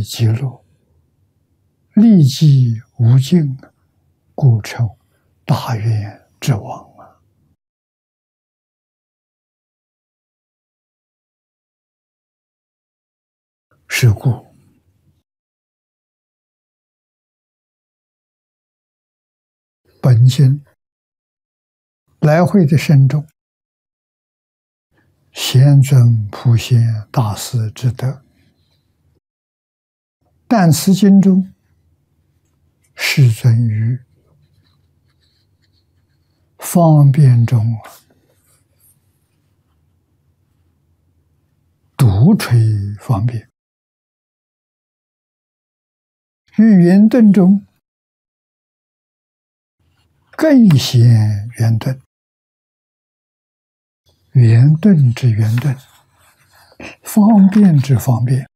极乐，利济无尽，故称大愿之王啊！是故本经来回的深重，贤尊普贤大士之德，但此经中世尊于方便中独吹方便，于圆顿中更显圆顿。圆顿之圆顿，方便之方便，